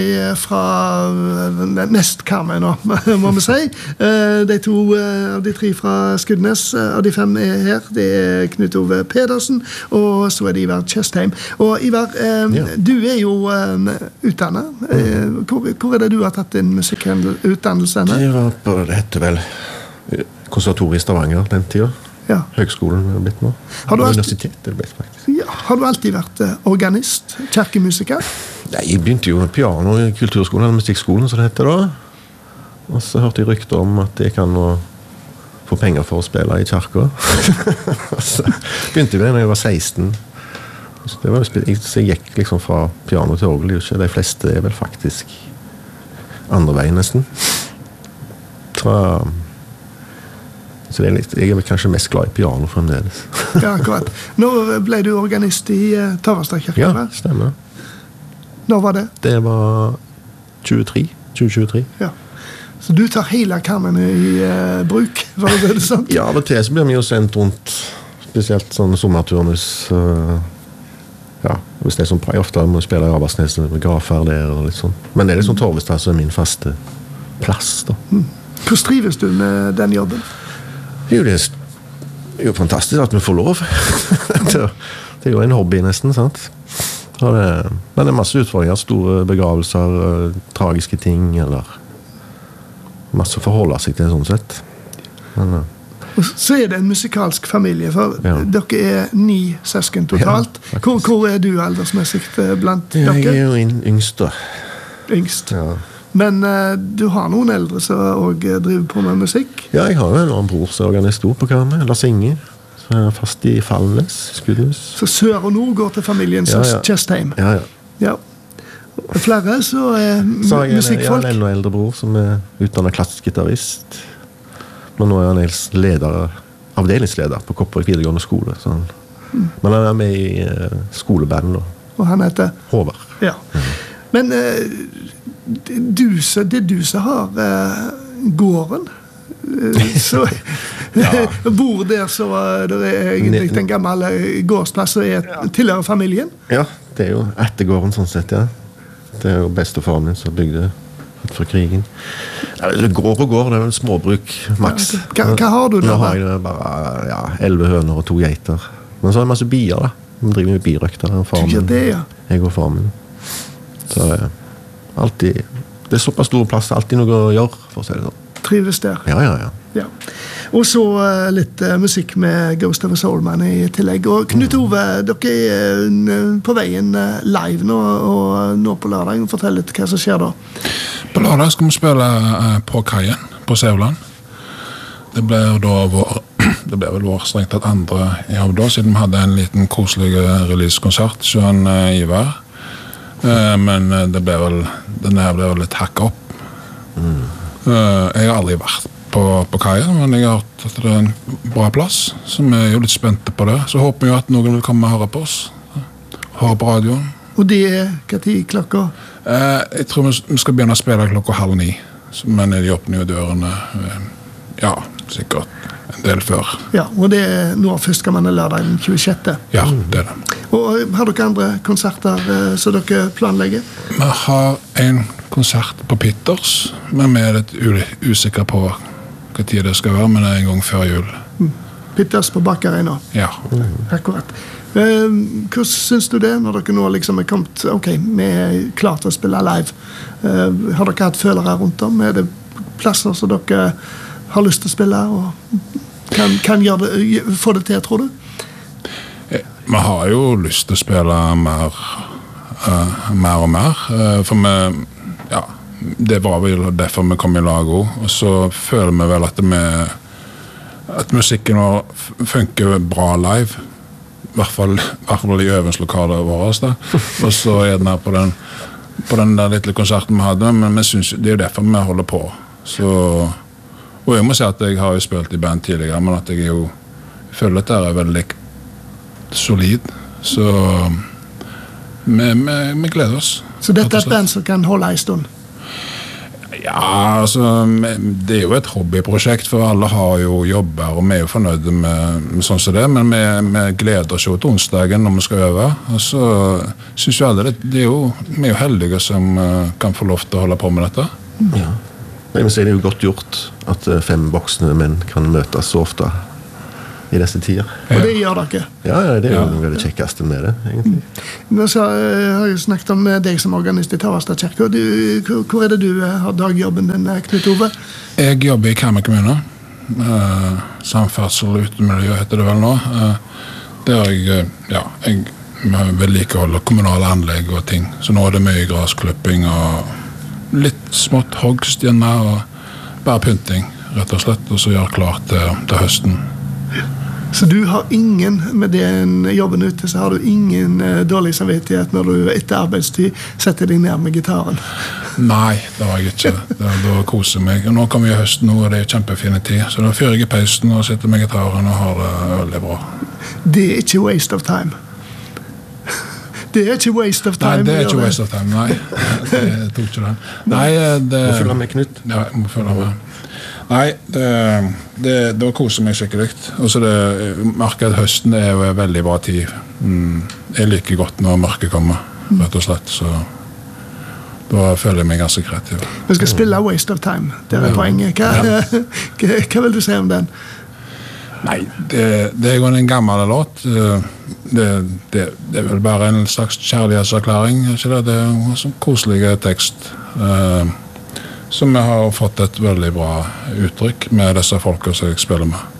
fra nestkammer nå, må vi si. De to av de tre fra Skudenes, av de fem her, det Knut Ove Pedersen, og så det Ivar Tjøstheim. Og Ivar, du jo utdannet. Hvor det du har tatt din musikkutdannelse? Det var på, det heter vel konservatoriet i Stavanger den tiden. Ja. Høgskolen er blitt nå. Universitetet er blitt faktisk. Ja, har du alltid vært organist, kirkemusiker? Nei, jeg begynte jo med piano i kulturskolen, eller musikkskolen, som det heter da. Og så hørte jeg rykter om at jeg kan få penger for å spille i kirka. Så begynte jeg med det når jeg var 16. Så, det var, så jeg gikk liksom fra piano til orgel. De fleste er vel faktisk andre veien nesten. Så jeg er vel kanskje mest glad i piano fremdeles. Ja, akkurat. Nå ble du organist i Tavastad-kirken? Ja, stemmer. Når var det? Det var 2023. Ja. Så du tar hele kammen i bruk, var det sant? Ja, av og til så blir vi jo sendt rundt, spesielt sånn sommerturnus. Ja, hvis det som pleier ofte, må spille i Avaldsnes med Gravferd der og litt sånn. Men det er liksom Torvestad som er min faste plass da. Hvordan trives du med den jobben? Jo, det er jo fantastisk at vi får lov. Det er jo en hobby nesten, sant? Men det er masse utfordringer, store begravelser, tragiske ting, eller masse å forholde seg til sånn sett. Men, og så er det en musikalsk familie, for dere er 9 søsken totalt. Ja, hvor er du aldersmessig blant dere? Jeg er jo yngst da. Yngst? Ja. Men du har noen eldre som også driver på med musikk? Ja, jeg har jo en annen bror som er organist på Karmøy, eller Singer. Fast i Fallnes, Skudenes. Så sør og nord går til familien Tjøstheim. Ja. Og flere så musikkfolk. Jeg har en enda eldre bror som er utdannet klassisk gitarrist. Men nå er han avdelingsleder på Koppevik videregående skole. Men han er med i skoleband. Og han heter? Håvard. Ja. Men det er du som har gården. Så bor der så det er egentlig en gammel gårdsplass som tilhører familien. Ja, det er jo ettergården sånn sett, ja. Det er jo bestefaren min som bygde utenfor krigen. Det går, det er vel småbruk, maks. Hva har du da? Nå har jeg bare 11 høner og 2 geiter. Men så har jeg masse bier da. Vi driver med birøkt der. Du gjør det, ja. Jeg og far min. Så alltid, det er såpass stor plass, alltid noe å gjøre, for å si det sånn. Trives der. Ja. Og så litt musikk med Ghost of a Soulman i tillegg. Og Knut Ove, dere er på veien live nå, og nå på lørdag. Fortell litt hva som skjer da. På lørdag skal vi spille på Kaien, på Sevland. Det blir vel vår strengt tatt andre jobb da, siden vi hadde en liten koselig release-konsert, Sjøen Ivar. Men den her ble vel litt hakket opp. Jeg har aldri vært på Kaien, men jeg har hørt at det er en bra plass, så vi er jo litt spente på det. Så håper vi jo at noen vil komme og høre på oss. Høre på radioen. Og det er hva tid klokka? Jeg tror vi skal begynne å spille klokka 8:30, men de åpner jo dørene, ja, sikkert en del før. Ja, og det er nå førstkommende lørdag den 26. Ja, det er det. Og har dere andre konserter som dere planlegger? Vi har en konsert på Pitters, men vi er litt usikre på hva tid det skal være, men det er en gang før jul. Pitters på Bakkerøy nå? Ja. Akkurat. Hvordan synes du det, når dere nå liksom er kommet, vi er klare til å spille live? Har dere hatt følere rundt om? Er det plasser som dere har lyst til å spille, og kan få det til, tror du? Vi har jo lyst til å spille mer og mer, for vi, det var vel derfor vi kom i lag også, og så føler vi vel at musikken funker bra live, i hvert fall i øvingslokalet vårt da. Og så gjerne på den der lille konserten vi hadde, men vi synes, det er jo derfor vi holder på. Så, og jeg må si at jeg har jo spilt i band tidligere, men at jeg jo føler at det er veldig solid, så vi gleder oss. Så dette er et band som kan holde en stund? Ja, altså, det jo et hobbyprosjekt, for alle har jo jobber, og vi jo fornøyde med sånn som det, men vi gleder oss jo til onsdagen når vi skal øve, og så synes jo alle vi jo heldige som kan få lov til å holde på med dette. Ja. Men så det jo godt gjort at 5 voksne menn kan møtes så ofte i disse tider. Og det gjør dere. Ja, det jo noe av det kjekkeste med det, egentlig. Men så har jeg snakket om deg som organist i Tavastad kirke. Hvor det du har dagjobben din, Knut Ove? Jeg jobber i Karmøy kommune. Samferdsel og utemiljø heter det vel nå. Der jeg vedlikeholder kommunale anlegg og ting. Så nå det mye grasklipping og litt smått hogst gjerne, og bare pynting, rett og slett, og så gjør klart til høsten. Så du har ingen, med den jobben ute, så har du ingen dårlig samvittighet når du etter arbeidstid setter deg ned med gitaren? Nei, det har jeg ikke. Da koser jeg meg. Og nå kommer vi i høsten, og det kjempefine tid. Så da fyrer jeg i peisen og sitter med gitaren og har det veldig bra. Det ikke waste of time. Det ikke waste of time. Nei, det ikke waste of time. Nei, det tok ikke den. Nei, det... Må følge med, Knut. Ja, jeg må følge med. Nei, det koser meg skikkelig. Og så merker jeg at høsten jo en veldig bra tid. Jeg liker godt når mørket kommer, rett og slett. Så da føler jeg meg ganske kreativ. Vi skal spille Waste of Time. Det poenget. Hva vil du si om den? Nei, det jo en gammel låt. Det vel bare en slags kjærlighetserklæring. Ikke det? Det en sånn koselig tekst. Som vi har fått et veldig bra uttrykk med disse folka som jeg spiller med.